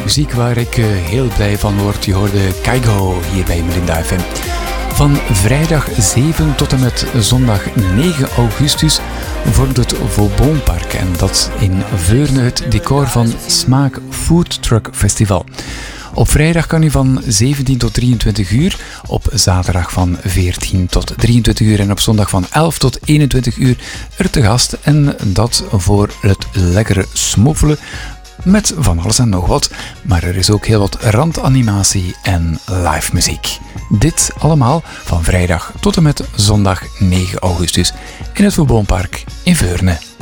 Muziek waar ik heel blij van word. Je hoorde Kaigo hier bij Melinda FM. Van vrijdag 7 tot en met zondag 9 augustus vormt het Vaubanpark en dat in Veurne het decor van Smaak Food Truck Festival. Op vrijdag kan u van 17 tot 23 uur, op zaterdag van 14 tot 23 uur en op zondag van 11 tot 21 uur er te gast. En dat voor het lekkere smoffelen met van alles en nog wat. Maar er is ook heel wat randanimatie en live muziek. Dit allemaal van vrijdag tot en met zondag 9 augustus in het Vaubanpark in Veurne.